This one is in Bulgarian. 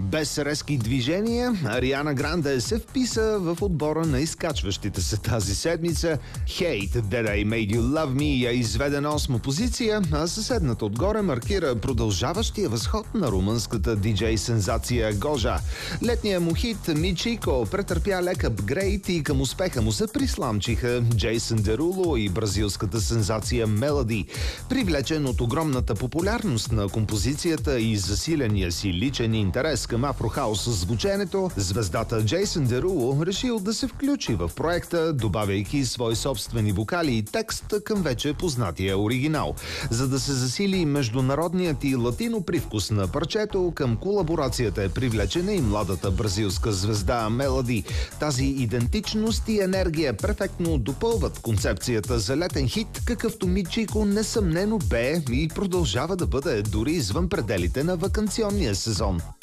Без резки движения, Ариана Гранде се вписа в отбора на изкачващите се тази седмица. Hate That I Made You Love Me я изведе на 8 позиция, а съседната отгоре маркира продължаващия възход на румънската диджей сензация Гожа. Летният му хит Мичико претърпя лек апгрейд и към успеха му се присламчиха Джейсън Деруло и бразилската сензация Мелоди. Привлечен от огромната популярност на композицията и засиления си личен интерес към афрохаус звученето, звездата Джейсън Деруло решил да се включи в проекта, добавяйки свои собствени вокали и текст към вече познатия оригинал. За да се засили международният и латино привкус на парчето, към колаборацията е привлечена и младата бразилска звезда Мелоди. Тази идентичност и енергия перфектно допълват концепцията за летен хит, какъвто Мичико несъмнено бе и продължава да бъде дори извън пределите на ваканционния сезон.